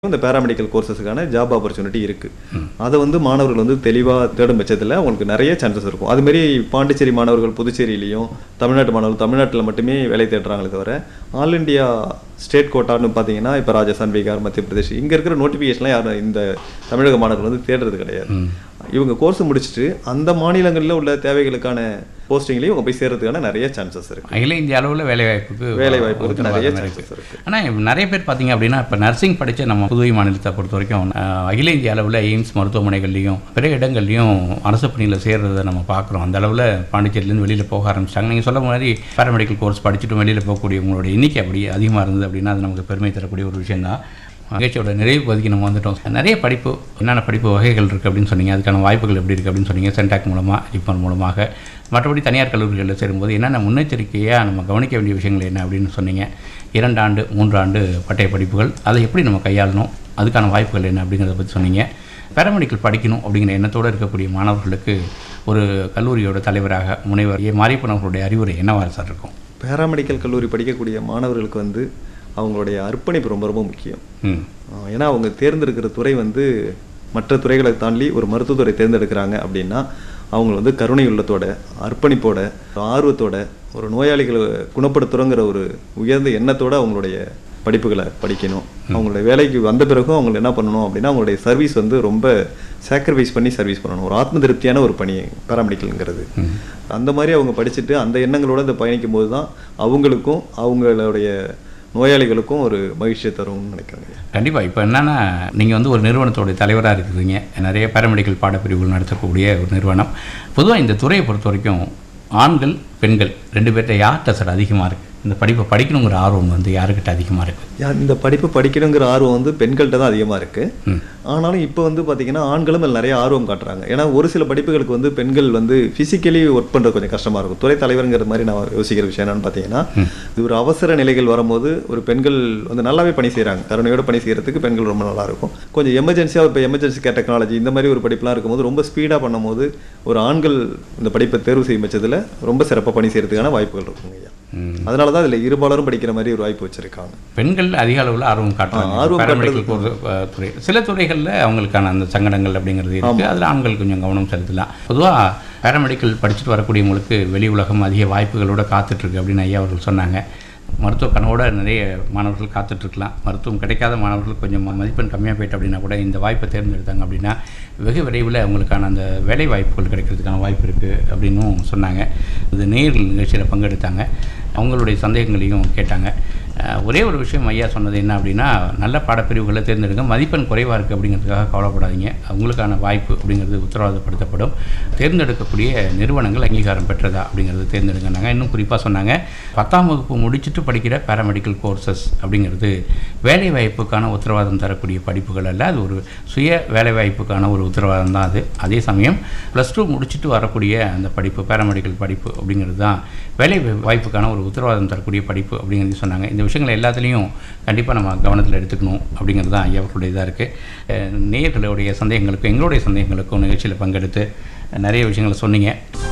இந்த paramedical கோர்சஸ்க்கான job opportunity இருக்கு. அதை வந்து மாணவர்கள் வந்து தெளிவாக தேடும் பட்சத்தில் அவங்களுக்கு நிறைய சான்சஸ் இருக்கும். அதுமாரி பாண்டிச்சேரி மாணவர்கள் புதுச்சேரியிலையும், தமிழ்நாட்டு மாணவர்கள் தமிழ்நாட்டில் மட்டுமே வேலை தேடுறாங்களே தவிர ஆல் இண்டியா ஸ்டேட் கோட்டான்னு பார்த்தீங்கன்னா இப்போ ராஜஸ்தான், பீகார், மத்திய பிரதேஷ் இங்கே இருக்கிற நோட்டிஃபிகேஷன்லாம் யாரும் இந்த தமிழக மாணவர்கள் வந்து தேடுறது கிடையாது. இவங்க கோர்ஸ் முடிச்சுட்டு அந்த மாநிலங்களில் உள்ள தேவைகளுக்கான போஸ்டிங்லேயும் அவங்க போய் சேர்றதுக்கான நிறைய சான்சஸ் இருக்குது. அகில இந்திய அளவில் வேலைவாய்ப்புகளுக்கு நிறைய சான்சஸ் இருக்குது. ஆனால் நிறைய பேர் பார்த்தீங்க அப்படின்னா இப்போ நர்சிங் படித்த நம்ம புதுவை மாநிலத்தை பொறுத்த வரைக்கும் அகில இந்திய அளவில் எய்ம்ஸ் மருத்துவமனைகள்லையும் பிற இடங்கள்லையும் அரசு பணியில் சேர்றதை நம்ம பார்க்குறோம். அந்த அளவில் பாண்டிச்சேரியிலேருந்து வெளியில் போக ஆரம்பிச்சிட்டாங்க. நீங்கள் சொல்ல மாதிரி பேராமெடிக்கல் கோர்ஸ் படிச்சுட்டு வெளியில் போகக்கூடிய உங்களோட எண்ணிக்கை அப்படி அதிகமாக இருந்தது அப்படின்னா அது நமக்கு பெருமை தரக்கூடிய ஒரு விஷயம் தான். நிகழ்ச்சியோட நிறைவு பகுதிக்கு நம்ம வந்துட்டோம். நிறைய படிப்பு என்னென்ன படிப்பு வகைகள் இருக்குது அப்படின்னு சொன்னீங்க, அதுக்கான வாய்ப்புகள் எப்படி இருக்குது அப்படின்னு சொன்னீங்க. சென்டாக் மூலமாக, ஜிப்மர் மூலமாக, மற்றபடி தனியார் கல்லூரிகளில் சேரும்போது என்னென்ன முன்னெச்சரிக்கையாக நம்ம கவனிக்க வேண்டிய விஷயங்கள் என்ன அப்படின்னு சொன்னீங்க. 2 ஆண்டு 3 ஆண்டு பட்டய படிப்புகள் அதை எப்படி நம்ம கையாளணும், அதுக்கான வாய்ப்புகள் என்ன அப்படிங்கிறத பற்றி சொன்னீங்க. பேராமெடிக்கல் படிக்கணும் அப்படிங்கிற எண்ணத்தோடு இருக்கக்கூடிய மாணவர்களுக்கு ஒரு கல்லூரியோட தலைவராக முனைவர் மாரியப்பன் அவர்களுடைய அறிவுரை என்னவாக சார் இருக்கும்? பேராமெடிக்கல் கல்லூரி படிக்கக்கூடிய மாணவர்களுக்கு வந்து அவங்களுடைய அர்ப்பணிப்பு ரொம்ப ரொம்ப முக்கியம். ஏன்னா அவங்க தேர்ந்தெடுக்கிற துறை வந்து மற்ற துறைகளை தாண்டி ஒரு மருத்துவத்துறை தேர்ந்தெடுக்கிறாங்க அப்படின்னா அவங்க வந்து கருணை உள்ளத்தோட, அர்ப்பணிப்போட, ஆர்வத்தோட, ஒரு நோயாளிகளை குணப்படுத்துகிறோங்கிற ஒரு உயர்ந்த எண்ணத்தோடு அவங்களுடைய படிப்புகளை படிக்கணும். அவங்களுடைய வேலைக்கு வந்த பிறகும் அவங்க என்ன பண்ணணும் அப்படின்னா அவங்களுடைய சர்வீஸ் வந்து ரொம்ப சாக்ரிஃபைஸ் பண்ணி சர்வீஸ் பண்ணணும். ஒரு ஆத்ம திருப்தியான ஒரு பணி பேராமெடிக்கல்ங்கிறது. அந்த மாதிரி அவங்க படிச்சுட்டு அந்த எண்ணங்களோடு இந்த பயணிக்கும் போது தான் அவங்களுக்கும் அவங்களுடைய நோயாளிகளுக்கும் ஒரு மகிழ்ச்சியை தரும்னு நினைக்கிறேங்க. கண்டிப்பாக. இப்போ என்னென்னா நீங்கள் வந்து ஒரு நிறுவனத்தோடைய தலைவராக இருக்கிறீங்க. நிறைய பேராமெடிக்கல் பாடப்பிரிவுகள் நடத்தக்கூடிய ஒரு நிறுவனம். பொதுவாக இந்த துறையை பொறுத்த வரைக்கும் ஆண்கள் பெண்கள் 2 பேர்கிட்ட யார்கிட்ட சார் அதிகமாக இருக்குது? இந்த படிப்பை படிக்கணுங்கிற ஆர்வம் வந்து யாருக்கிட்ட அதிகமாக இருக்குது? இந்த படிப்பு படிக்கணுங்கிற ஆர்வம் வந்து பெண்கள்கிட்ட தான் அதிகமாக இருக்குது. ஆனாலும் இப்போ வந்து பார்த்திங்கன்னா ஆண்களும் நிறைய ஆர்வம் காட்டுறாங்க. ஏன்னா ஒரு சில படிப்புகளுக்கு வந்து பெண்கள் வந்து ஃபிசிக்கலி ஒர்க் பண்ணுறது கொஞ்சம் கஷ்டமாக இருக்கும். துறை தலைவருங்கிற மாதிரி நான் யோசிக்கிற விஷயம் என்னன்னு பார்த்தீங்கன்னா, இது ஒரு அவசர நிலைகள் வரும்போது ஒரு பெண்கள் வந்து நல்லாவே பணி செய்கிறாங்க. கருணையோடு பணி செய்கிறதுக்கு பெண்கள் ரொம்ப நல்லாயிருக்கும். கொஞ்சம் எமர்ஜென்சியாக இப்போ எமர்ஜென்சி கேர் டெக்னாலஜி இந்த மாதிரி ஒரு படிப்புலாம் இருக்கும்போது ரொம்ப ஸ்பீடாக பண்ணும்போது ஒரு ஆண்கள் இந்த படிப்பை தேர்வு செய்யும் பட்சத்தில் ரொம்ப சிறப்பாக பணி செய்கிறதுக்கான வாய்ப்புகள் இருக்குங்க ஐயா. அதனால தான் இதில் இருபாலரும் படிக்கிற மாதிரி ஒரு வாய்ப்பு வச்சுருக்காங்க. பெண்கள் அதிக அளவில் ஆர்வம் காட்டுறாங்க. துறை சில துறைகளில் அவங்களுக்கான அந்த சங்கடங்கள் அப்படிங்கிறது இருக்குது. அதில் ஆண்கள் கொஞ்சம் கவனம் செலுத்தலாம். பொதுவாக பேராமெடிக்கல் படிச்சுட்டு வரக்கூடியவங்களுக்கு வெளி உலகம் அதிக வாய்ப்புகளோடு காத்துட்ருக்கு அப்படின்னு ஐயா அவர்கள் சொன்னாங்க. மருத்துவ கனவோட நிறைய மாணவர்கள் காத்துட்ருக்கலாம். மருத்துவம் கிடைக்காத மாணவர்கள் கொஞ்சம் மதிப்பெண் கம்மியாக போயிட்டு அப்படின்னா கூட இந்த வாய்ப்பை தேர்ந்தெடுத்தாங்க அப்படின்னா வெகு விரைவில் அவங்களுக்கான அந்த வேலை வாய்ப்புகள் கிடைக்கிறதுக்கான வாய்ப்பு இருக்குது அப்படின்னும் சொன்னாங்க. இது நேயர்கள் நிகழ்ச்சியில் பங்கெடுத்தாங்க. அவங்களுடைய சந்தேகங்களையும் கேட்டாங்க. ஒரே ஒரு விஷயம் ஐயா சொன்னது என்ன அப்படின்னா, நல்ல பாடப்பிரிவுகளை தேர்ந்தெடுங்க. மதிப்பெண் குறைவாக இருக்குது அப்படிங்கிறதுக்காக கவலைப்படாதீங்க. அவங்களுக்கான வாய்ப்பு அப்படிங்கிறது உத்தரவாதப்படுத்தப்படும். தேர்ந்தெடுக்கக்கூடிய நிறுவனங்கள் அங்கீகாரம் பெற்றதா அப்படிங்கிறது தேர்ந்தெடுங்கன்னாங்க. இன்னும் குறிப்பாக சொன்னாங்க, 10ஆம் வகுப்பு முடிச்சுட்டு படிக்கிற பேராமெடிக்கல் கோர்சஸ் அப்படிங்கிறது வேலைவாய்ப்புக்கான உத்தரவாதம் தரக்கூடிய படிப்புகள் அல்ல. அது ஒரு சுய வேலைவாய்ப்புக்கான ஒரு உத்தரவாதம் தான் அது. அதே சமயம் +2 முடிச்சுட்டு வரக்கூடிய அந்த படிப்பு பேராமெடிக்கல் படிப்பு அப்படிங்கிறது தான் வேலை வாய்ப்புக்கான ஒரு உத்தரவாதம் தரக்கூடிய படிப்பு அப்படிங்கிறது சொன்னாங்க. இந்த விஷயங்களை எல்லாத்துலேயும் கண்டிப்பாக நம்ம கவனத்தில் எடுத்துக்கணும் அப்படிங்கிறது தான் ஐயா அவர்களுடைய இதாக இருக்குது. நேயர்களுடைய சந்தேகங்களுக்கும் எங்களுடைய சந்தேகங்களுக்கும் நிகழ்ச்சியில் பங்கெடுத்து நிறைய விஷயங்களை சொன்னீங்க.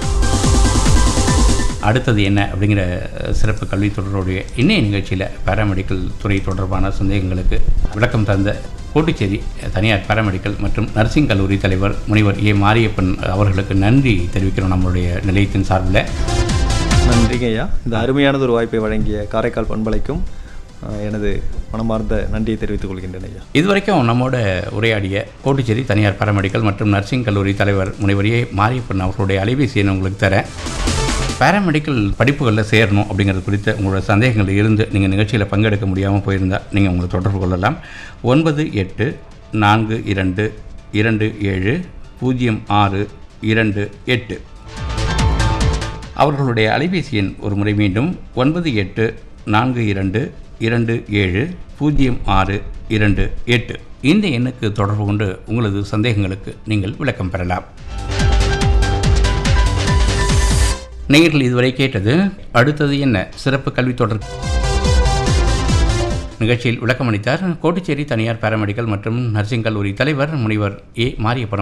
அடுத்தது என்ன அப்படிங்கிற சிறப்பு கல்வி தொடருடைய இன்றைய நிகழ்ச்சியில் பேராமெடிக்கல் துறை தொடர்பான சந்தேகங்களுக்கு விளக்கம் தந்த கோட்டுச்சேரி தனியார் பேராமெடிக்கல் மற்றும் நர்சிங் கல்லூரி தலைவர் முனைவர் மாரியப்பன் அவர்களுக்கு நன்றி தெரிவிக்கிறோம் நம்மளுடைய நிலையத்தின் சார்பில். நன்றிங்க ஐயா. இந்த அருமையானது ஒரு வாய்ப்பை வழங்கிய காரைக்கால் பண்பலைக்கும் எனது மனமார்ந்த நன்றியை தெரிவித்துக் கொள்கின்றேன் ஐயா. இதுவரைக்கும் நம்மோட உரையாடிய கோட்டுச்சேரி தனியார் பேராமெடிக்கல் மற்றும் நர்சிங் கல்லூரி தலைவர் முனைவர் மாரியப்பன் அவர்களுடைய அலைபேசி எண் உங்களுக்கு தரேன். பேராமெடிக்கல் படிப்புகளில் சேரணும் அப்படிங்கிறது குறித்த உங்களோட சந்தேகங்கள் இருந்து நீங்கள் நிகழ்ச்சியில் பங்கெடுக்க முடியாமல் போயிருந்தால் நீங்கள் உங்களை தொடர்பு கொள்ளலாம். 9842270628. அவர்களுடைய அலைபேசி எண் ஒரு முறை மீண்டும் 9842270628. இந்த எண்ணுக்கு தொடர்பு கொண்டு உங்களது சந்தேகங்களுக்கு நீங்கள் விளக்கம் பெறலாம். நேயர்கள் இதுவரை கேட்டது அடுத்தது என்ன சிறப்பு கல்வி தொடர் நிகழ்ச்சியில் விளக்கமளித்தார் கோட்டுச்சேரி தனியார் பேராமெடிக்கல் மற்றும் நர்சிங் கல்லூரி தலைவர் முனைவர் மாரியப்பன்.